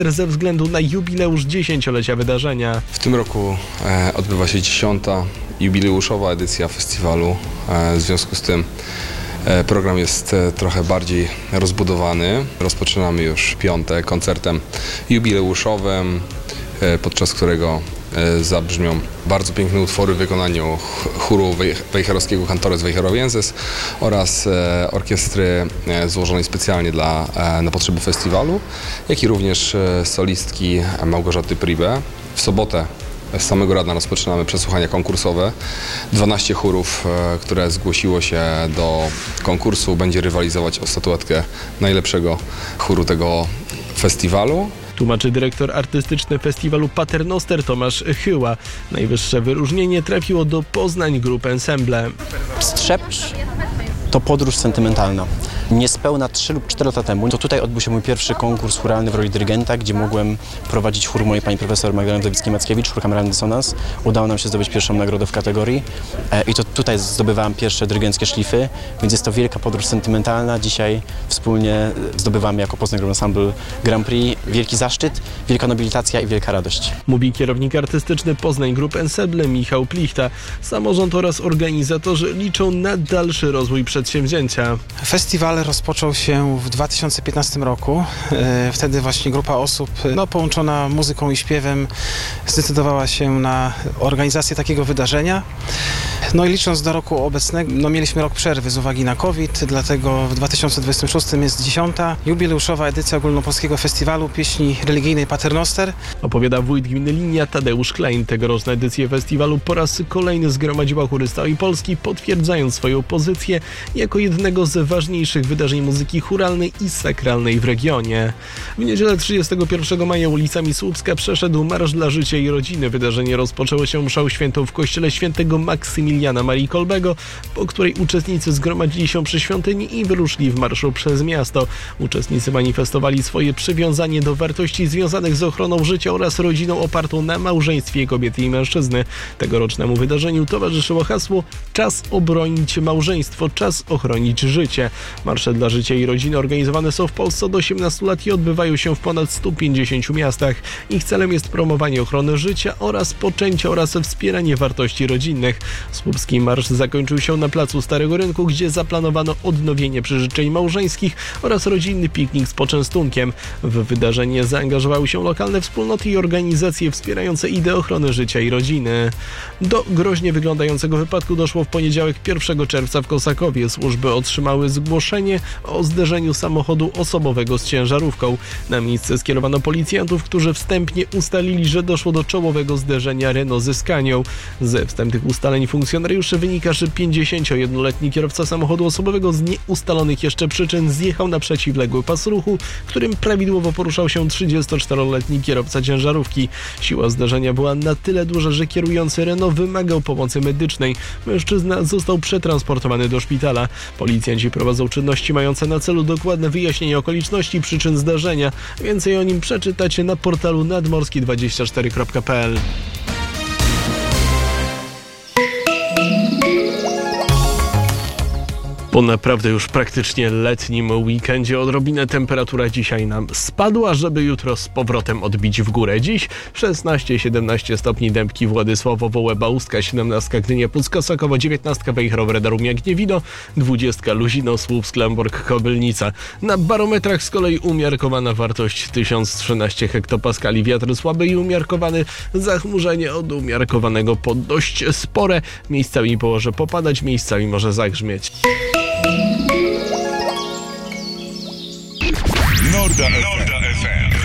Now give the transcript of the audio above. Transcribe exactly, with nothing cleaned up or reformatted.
ze względu na jubileusz dziesięciolecia wydarzenia. W tym roku e, odbywa się dziesiąta jubileuszowa edycja festiwalu. E, w związku z tym e, program jest e, trochę bardziej rozbudowany. Rozpoczynamy już piątek koncertem jubileuszowym, e, podczas którego e, zabrzmią bardzo piękne utwory w wykonaniu chóru wejherowskiego Cantores Wejherowienses oraz e, orkiestry e, złożonej specjalnie dla, e, na potrzeby festiwalu, jak i również e, solistki Małgorzaty Pribe. W sobotę z samego rana rozpoczynamy przesłuchania konkursowe. dwanaście chórów, e, które zgłosiło się do konkursu, będzie rywalizować o statuetkę najlepszego chóru tego festiwalu. Tłumaczy dyrektor artystyczny festiwalu Paternoster Tomasz Chyła. Najwyższe wyróżnienie trafiło do Poznań Group Ensemble. Strzepcz to podróż sentymentalna. Niespełna trzy lub cztery lata temu to tutaj odbył się mój pierwszy konkurs chóralny w roli dyrygenta, gdzie mogłem prowadzić chór mojej pani profesor Magdaleny Dawickiej-Mackiewicz, chór kameralny Dysonans. Udało nam się zdobyć pierwszą nagrodę w kategorii e, i to tutaj zdobywałem pierwsze dyrygenckie szlify, więc jest to wielka podróż sentymentalna. Dzisiaj wspólnie zdobywamy jako Poznań Group Ensemble Grand Prix. Wielki zaszczyt, wielka nobilitacja i wielka radość. Mówi kierownik artystyczny Poznań Group Ensemble Michał Plichta. Samorząd oraz organizatorzy liczą na dalszy rozwój przedsięwzięcia. Festiwal rozpoczął się w dwa tysiące piętnastym roku. Wtedy właśnie grupa osób no, połączona muzyką i śpiewem zdecydowała się na organizację takiego wydarzenia. No i licząc do roku obecnego, no mieliśmy rok przerwy z uwagi na COVID, dlatego w dwa tysiące dwudziestym szóstym jest dziesiąta jubileuszowa edycja Ogólnopolskiego Festiwalu Pieśni Religijnej Paternoster. Opowiada wójt gminy Linia Tadeusz Klein. Tegoroczna edycja festiwalu po raz kolejny zgromadziła chóry z całej Polski, potwierdzając swoją pozycję jako jednego z ważniejszych wydarzeń muzyki chóralnej i sakralnej w regionie. W niedzielę trzydziestego pierwszego maja ulicami Słupska przeszedł Marsz dla Życia i Rodziny. Wydarzenie rozpoczęło się mszą świętą w kościele świętego Maksymiliana Marii Kolbego, po której uczestnicy zgromadzili się przy świątyni i wyruszyli w marszu przez miasto. Uczestnicy manifestowali swoje przywiązanie do wartości związanych z ochroną życia oraz rodziną opartą na małżeństwie kobiety i mężczyzny. Tegorocznemu wydarzeniu towarzyszyło hasło „Czas obronić małżeństwo, czas ochronić życie”. Marsze dla życia i rodziny organizowane są w Polsce od osiemnastu lat i odbywają się w ponad stu pięćdziesięciu miastach. Ich celem jest promowanie ochrony życia oraz poczęcia oraz wspieranie wartości rodzinnych. Słupski marsz zakończył się na placu Starego Rynku, gdzie zaplanowano odnowienie przyrzeczeń małżeńskich oraz rodzinny piknik z poczęstunkiem. W wydarzenie zaangażowały się lokalne wspólnoty i organizacje wspierające ideę ochrony życia i rodziny. Do groźnie wyglądającego wypadku doszło w poniedziałek pierwszego czerwca w Kosakowie. Służby otrzymały zgłoszenie o zderzeniu samochodu osobowego z ciężarówką. Na miejsce skierowano policjantów, którzy wstępnie ustalili, że doszło do czołowego zderzenia Renault ze Scanią. Ze wstępnych ustaleń funkcjonariuszy wynika, że pięćdziesięciojednoletni kierowca samochodu osobowego z nieustalonych jeszcze przyczyn zjechał na przeciwległy pas ruchu, którym prawidłowo poruszał się trzydziestoczteroletni kierowca ciężarówki. Siła zdarzenia była na tyle duża, że kierujący Renault wymagał pomocy medycznej. Mężczyzna został przetransportowany do szpitala. Policjanci prowadzą czynności mające na celu dokładne wyjaśnienie okoliczności i przyczyn zdarzenia. Więcej o nim przeczytacie na portalu nadmorski dwadzieścia cztery kropka p l. Po naprawdę już praktycznie letnim weekendzie odrobinę temperatura dzisiaj nam spadła, żeby jutro z powrotem odbić w górę. Dziś szesnaście siedemnaście stopni Dębki, Władysławowo, Łeba, Ustka, siedemnaście Gdynia, Pucka, Sokowo, dziewiętnaście Wejherowo, Radomia, Gniewino, dwadzieścia Luzino, Słupsk, Lemborg, Kobylnica. Na barometrach z kolei umiarkowana wartość tysiąc trzynaście hektopaskali, wiatr słaby i umiarkowany, zachmurzenie od umiarkowanego po dość spore, miejscami położe popadać, miejscami może zagrzmieć. Norda F M.